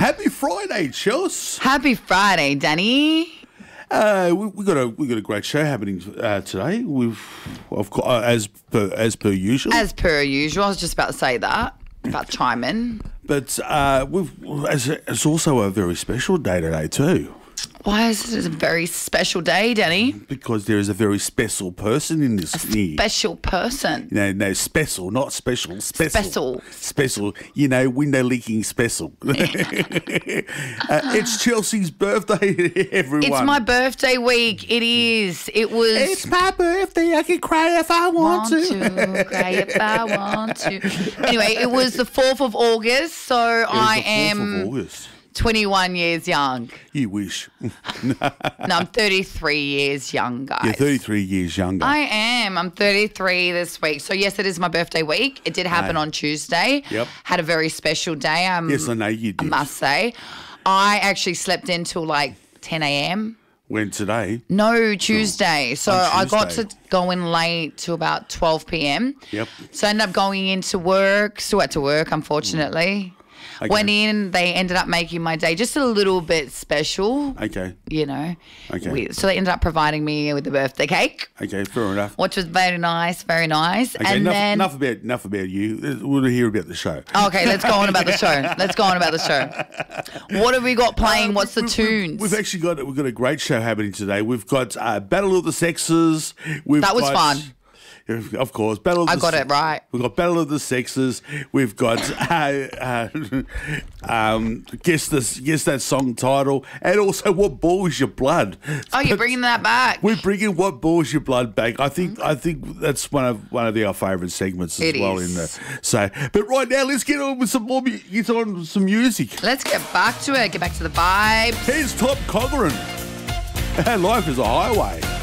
Happy Friday, Chels. Happy Friday, Danny. We got a great show happening today. Of course, as per usual. As per usual, I was just about to say that, about to chime in. But it's also a very special day today too. Why is it a very special day, Danny? Because there is a very special person in this year. Special person. No, special, not special. Special. Special. Window leaking special. It's Chelsea's birthday, everyone. It's my birthday week. It is. It's my birthday. I can cry if I want to. Cry if I want to. Anyway, it was the 4th of August, so I am 4th of August. 21 years young. You wish. No, I'm 33 years young, guys. You're 33 years younger. I am. I'm 33 this week. So, yes, it is my birthday week. It did happen on Tuesday. Yep. Had a very special day. Yes, I know you did. I must say. I actually slept until like 10 a.m. When today? No, Tuesday. So I got Tuesday. to go in late to about 12 p.m. Yep. So I ended up going into work. Still had to work, unfortunately. Okay. Went in. They ended up making my day just a little bit special. Okay. Okay. So they ended up providing me with a birthday cake. Okay, fair enough. Which was very nice, very nice. Okay, and enough about you. We'll hear about the show. Okay, let's go on about the show. What have we got playing? What's the tunes? We've actually got a great show happening today. We've got Battle of the Sexes. That was fun. Of course, Battle of I got it right. We've got Battle of the Sexes. We've got guess that song title, and also What Boils Your Blood. Oh, you're bringing that back. We're bringing What Boils Your Blood back. I think that's one of our favourite segments as well. But right now, let's get on with some music. Let's get back to it. Get back to the vibes. Here's Top Coggerin. Life is a highway.